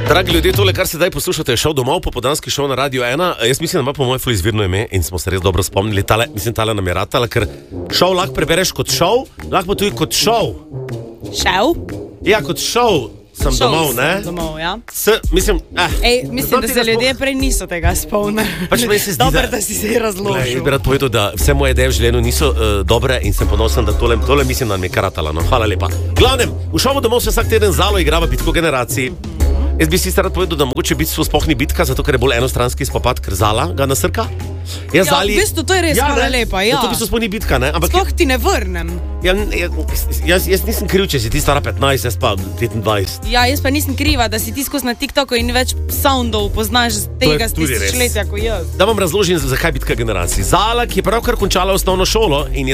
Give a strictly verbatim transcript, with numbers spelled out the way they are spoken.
Dragi ljudje, tole, kar se zdaj poslušate, je šov domov, popoldanski šov na Radio ena. Jaz mislim, da ima po moje ful izvirno ime in smo se res dobro spomnili. Tale, mislim, tale nam je ratala, ker šov lahko prebereš kot šov, lahko pa tudi kot šov. Šov? Ja, kot šov sem Šov domov, ne? sem domov, ja. S, mislim, eh. Ej, mislim, da se ljudje prej niso tega spomnili. Pač meni se zdi, Dobar, da- da si se razložil. Jaz bi rad povedal, da vse moje ideje v življenju niso uh, dobre in sem ponosen, da tole, tole mislim, da mi je karatala. No, hvala lepa. Glavnem, v šovu domov se vsak teden Zalo igrava bitko generacij. Jaz bi si rad povedal, da mogoče bitstvo sploh ni bitka, zato ker je bolj enostranski spopad, ker Zala ga nasrka. Ja, v bistvu to je res hvala ne? lepa, ja. To v bistvu sploh ni bitka, ne? Ampak Sploh ti ne vrnem. ja, jaz, jaz nisem kriv, če si ti stara petnajst, jaz pa petindvajset. Ja, jaz pa nisem kriva, da si ti skozi na TikToku in več soundov poznaš z tega tudi res. tisočletja kot jaz. Da vam razložim, zakaj bitka generacij. Zala, ki je pravkar končala osnovno šolo in je